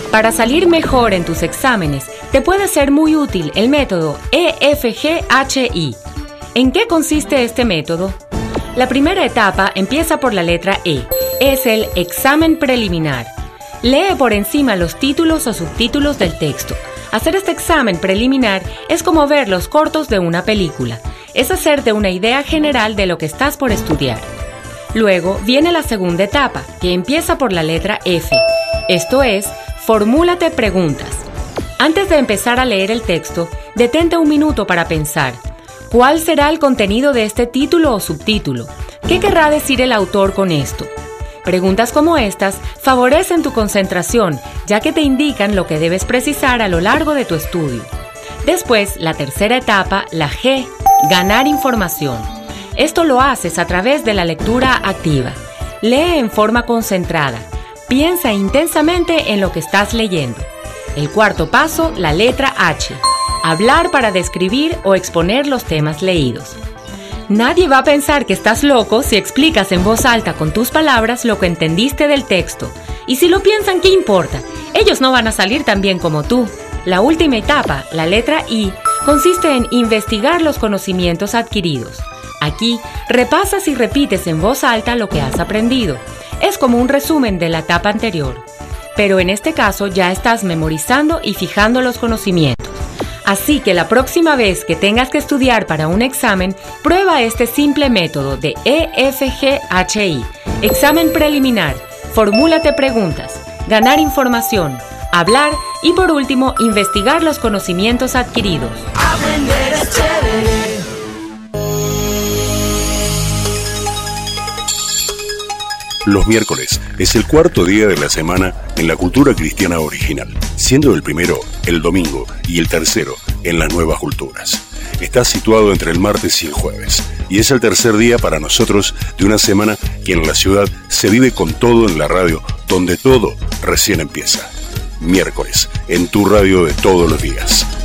Para salir mejor en tus exámenes, te puede ser muy útil el método EFGHI. ¿En qué consiste este método? La primera etapa empieza por la letra E. Es el examen preliminar. Lee por encima los títulos o subtítulos del texto. Hacer este examen preliminar es como ver los cortos de una película. Es hacerte una idea general de lo que estás por estudiar. Luego viene la segunda etapa, que empieza por la letra F. Esto es, formúlate preguntas. Antes de empezar a leer el texto, detente un minuto para pensar. ¿Cuál será el contenido de este título o subtítulo? ¿Qué querrá decir el autor con esto? Preguntas como estas favorecen tu concentración, ya que te indican lo que debes precisar a lo largo de tu estudio. Después, la tercera etapa, la G, ganar información. Esto lo haces a través de la lectura activa. Lee en forma concentrada. Piensa intensamente en lo que estás leyendo. El cuarto paso, la letra H. Hablar para describir o exponer los temas leídos. Nadie va a pensar que estás loco si explicas en voz alta con tus palabras lo que entendiste del texto. Y si lo piensan, ¿qué importa? Ellos no van a salir tan bien como tú. La última etapa, la letra I, consiste en investigar los conocimientos adquiridos. Aquí, repasas y repites en voz alta lo que has aprendido. Es como un resumen de la etapa anterior. Pero en este caso ya estás memorizando y fijando los conocimientos. Así que la próxima vez que tengas que estudiar para un examen, prueba este simple método de EFGHI. Examen preliminar, formúlate preguntas, ganar información, hablar y por último, investigar los conocimientos adquiridos. Aprender es chévere. Los miércoles es el cuarto día de la semana en la cultura cristiana original, siendo el primero el domingo y el tercero en las nuevas culturas. Está situado entre el martes y el jueves, y es el tercer día para nosotros de una semana que en la ciudad se vive con todo en la radio, donde todo recién empieza. Miércoles, en tu radio de todos los días.